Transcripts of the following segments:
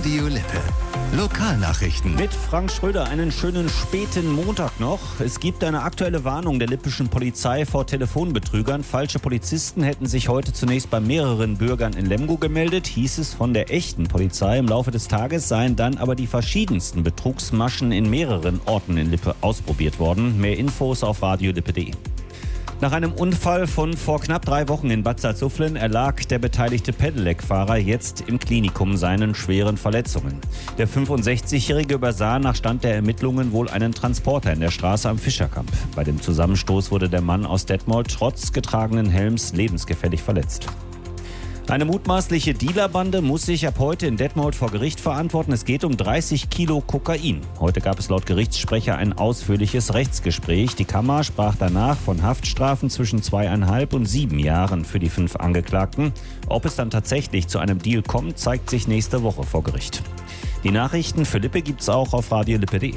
Radio Lippe. Lokalnachrichten. Mit Frank Schröder einen schönen späten Montag noch. Es gibt eine aktuelle Warnung der lippischen Polizei vor Telefonbetrügern. Falsche Polizisten hätten sich heute zunächst bei mehreren Bürgern in Lemgo gemeldet, hieß es von der echten Polizei. Im Laufe des Tages seien dann aber die verschiedensten Betrugsmaschen in mehreren Orten in Lippe ausprobiert worden. Mehr Infos auf radiolippe.de. Nach einem Unfall von vor knapp 3 Wochen in Bad Salzuflen erlag der beteiligte Pedelec-Fahrer jetzt im Klinikum seinen schweren Verletzungen. Der 65-Jährige übersah nach Stand der Ermittlungen wohl einen Transporter in der Straße am Fischerkamp. Bei dem Zusammenstoß wurde der Mann aus Detmold trotz getragenen Helms lebensgefährlich verletzt. Eine mutmaßliche Dealerbande muss sich ab heute in Detmold vor Gericht verantworten. Es geht um 30 Kilo Kokain. Heute gab es laut Gerichtssprecher ein ausführliches Rechtsgespräch. Die Kammer sprach danach von Haftstrafen zwischen 2,5 und 7 Jahren für die 5 Angeklagten. Ob es dann tatsächlich zu einem Deal kommt, zeigt sich nächste Woche vor Gericht. Die Nachrichten für Lippe gibt's auch auf radiolippe.de.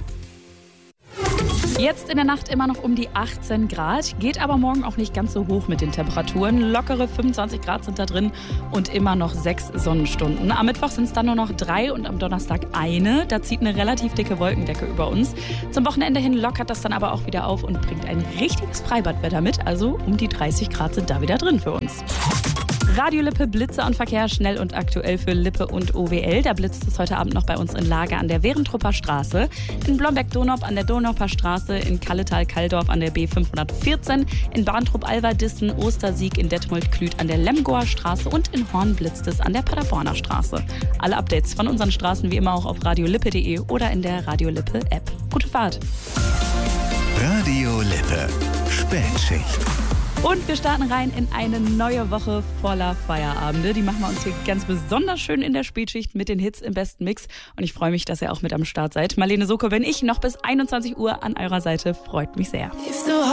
Jetzt in der Nacht immer noch um die 18 Grad, geht aber morgen auch nicht ganz so hoch mit den Temperaturen. Lockere 25 Grad sind da drin und immer noch 6 Sonnenstunden. Am Mittwoch sind es dann nur noch 3 und am Donnerstag eine. Da zieht eine relativ dicke Wolkendecke über uns. Zum Wochenende hin lockert das dann aber auch wieder auf und bringt ein richtiges Freibadwetter mit. Also um die 30 Grad sind da wieder drin für uns. Radio Lippe, Blitze und Verkehr, schnell und aktuell für Lippe und OWL. Da blitzt es heute Abend noch bei uns in Lage an der Werentrupper Straße, in Blomberg-Donop an der Donauper Straße, in Kalletal-Kalldorf an der B514, in Bahntrupp-Alverdissen, Ostersieg, in Detmold-Klüt an der Lemgoer Straße und in Horn blitzt es an der Paderborner Straße. Alle Updates von unseren Straßen wie immer auch auf radiolippe.de oder in der Radio Lippe App. Gute Fahrt! Radio Lippe. Spätschicht. Und wir starten rein in eine neue Woche voller Feierabende. Die machen wir uns hier ganz besonders schön in der Spätschicht mit den Hits im besten Mix. Und ich freue mich, dass ihr auch mit am Start seid. Marlene Soko bin ich, noch bis 21 Uhr an eurer Seite. Freut mich sehr.